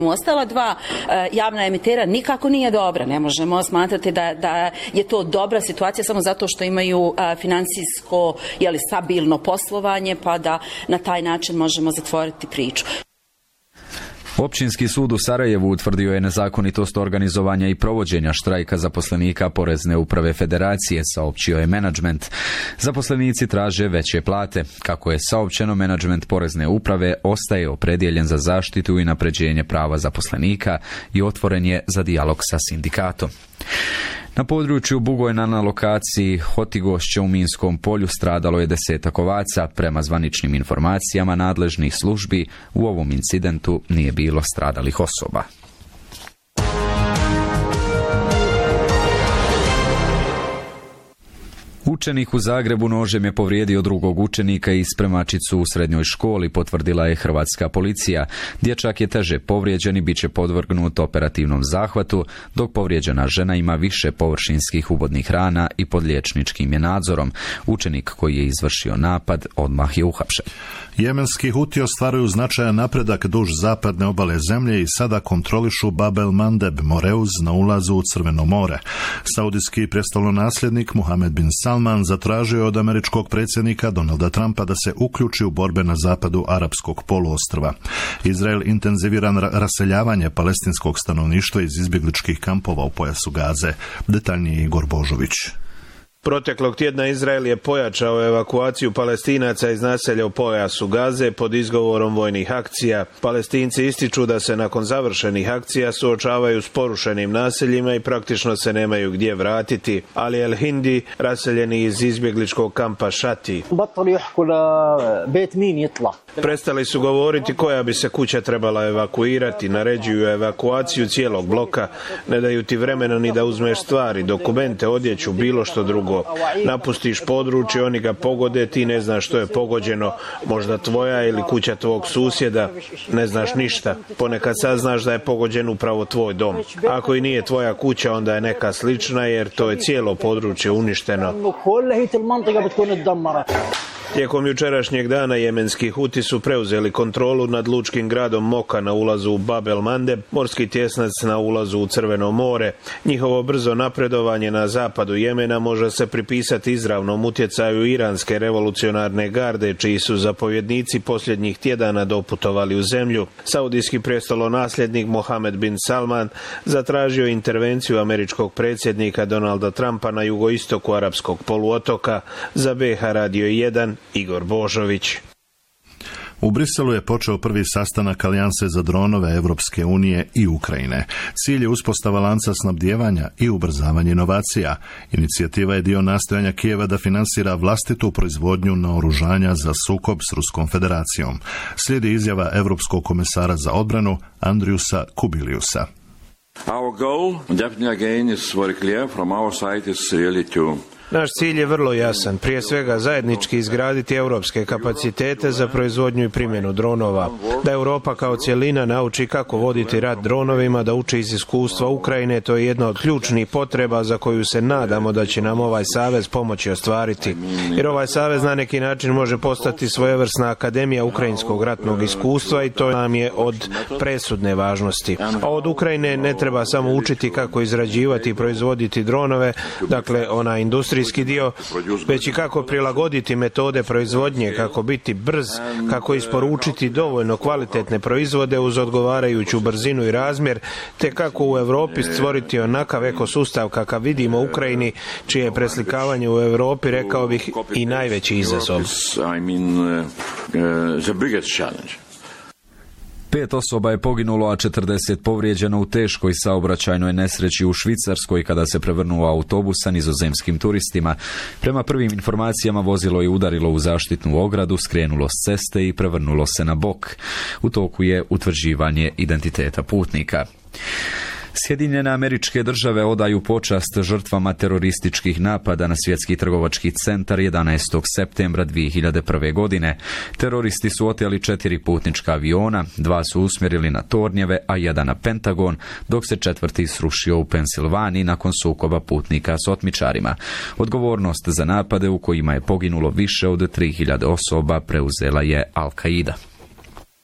Ostala dva javna emitera nikako nije dobra. Ne možemo smatrati da je to dobra situacija samo zato što imaju financijsko stabilno poslovanje, pa da na taj način možemo zatvoriti priču. Općinski sud u Sarajevu utvrdio je nezakonitost organizovanja i provođenja štrajka zaposlenika Porezne uprave Federacije, saopćio je menadžment. Zaposlenici traže veće plate. Kako je saopćeno, menadžment Porezne uprave ostaje opredjeljen za zaštitu i unapređenje prava zaposlenika i otvoren je za dijalog sa sindikatom. Na području Bugojna na lokaciji Hotigošća u Minskom polju stradalo je 10 ovaca. Prema zvaničnim informacijama nadležnih službi u ovom incidentu nije bilo stradalih osoba. Učenik u Zagrebu nožem je povrijedio drugog učenika i spremačicu u srednjoj školi, potvrdila je hrvatska policija. Dječak je teže povrijeđen i bit će podvrgnut operativnom zahvatu, dok povrijeđena žena ima više površinskih ubodnih rana i pod liječničkim je nadzorom. Učenik koji je izvršio napad odmah je uhapšen. Jemenski Huti ostvaruju značajan napredak duž zapadne obale zemlje i sada kontrolišu Bab el-Mandeb, Moreuz, na ulazu u Crveno more. Saudijski prestolonasljednik Mohamed bin Salman zatražio je od američkog predsjednika Donalda Trumpa da se uključi u borbe na zapadu arapskog poluostrva. Izrael intenzivira raseljavanje palestinskog stanovništva iz izbjegličkih kampova u pojasu Gaze. Detaljnije Igor Božović. Proteklog tjedna Izrael je pojačao evakuaciju Palestinaca iz naselja u pojasu Gaze pod izgovorom vojnih akcija. Palestinci ističu da se nakon završenih akcija suočavaju s porušenim naseljima i praktično se nemaju gdje vratiti. Ali El Hindi, raseljeni iz izbjegličkog kampa Šati, prestali su govoriti koja bi se kuća trebala evakuirati, naređuju evakuaciju cijelog bloka, ne daju ti vremena ni da uzmeš stvari, dokumente, odjeću, bilo što drugo. Napustiš područje, oni ga pogode, ti ne znaš što je pogođeno, možda tvoja ili kuća tvog susjeda, ne znaš ništa. Ponekad saznaš da je pogođen upravo tvoj dom. Ako i nije tvoja kuća, onda je neka slična, jer to je cijelo područje uništeno. Tijekom jučerašnjeg dana jemenski Huti su preuzeli kontrolu nad lučkim gradom Moka na ulazu u Bab el-Mandeb, morski tjesnac na ulazu u Crveno more. Njihovo brzo napredovanje na zapadu Jemena može se pripisati izravnom utjecaju iranske revolucionarne garde, čiji su zapovjednici posljednjih tjedana doputovali u zemlju. Saudijski prestolonasljednik Mohamed bin Salman zatražio intervenciju američkog predsjednika Donalda Trumpa na jugoistoku arapskog poluotoka. Za BH Radio 1 Igor Božović. U Briselu je počeo prvi sastanak Alijanse za dronove Evropske unije i Ukrajine. Cilj je uspostava lanca snabdijevanja i ubrzavanje inovacija. Inicijativa je dio nastojanja Kijeva da finansira vlastitu proizvodnju naoružanja za sukob s Ruskom federacijom. Slijedi izjava Europskog komesara za odbranu Andriusa Kubiliusa. Our goal, definitely again, is very clear from our side, is really to Naš cilj je vrlo jasan, prije svega zajednički izgraditi europske kapacitete za proizvodnju i primjenu dronova, da Europa kao cjelina nauči kako voditi rat dronovima, da uči iz iskustva Ukrajine, to je jedna od ključnih potreba za koju se nadamo da će nam ovaj savez pomoći ostvariti. Jer ovaj savez na neki način može postati svojevrsna akademija ukrajinskog ratnog iskustva i to nam je od presudne važnosti. A od Ukrajine ne treba samo učiti kako izrađivati i proizvoditi dronove, dakle ona industrija dio, već i kako prilagoditi metode proizvodnje, kako biti brz, kako isporučiti dovoljno kvalitetne proizvode uz odgovarajuću brzinu i razmjer, te kako u Europi stvoriti onakav ekosustav kakav vidimo u Ukrajini, čije je preslikavanje u Europi, rekao bih, i najveći izazov. 5 osoba je poginulo, a 40 povrijeđeno u teškoj saobraćajnoj nesreći u Švicarskoj kada se prevrnuo autobus sa nizozemskim turistima. Prema prvim informacijama vozilo je udarilo u zaštitnu ogradu, skrenulo s ceste i prevrnulo se na bok. U toku je utvrđivanje identiteta putnika. Sjedinjene Američke Države odaju počast žrtvama terorističkih napada na Svjetski trgovački centar 11. septembra 2001. godine. Teroristi su oteli 4 putnička aviona, 2 su usmjerili na tornjeve, a 1 na Pentagon, dok se 4. srušio u Pensilvaniji nakon sukoba putnika s otmičarima. Odgovornost za napade u kojima je poginulo više od 3000 osoba preuzela je Al-Qaida.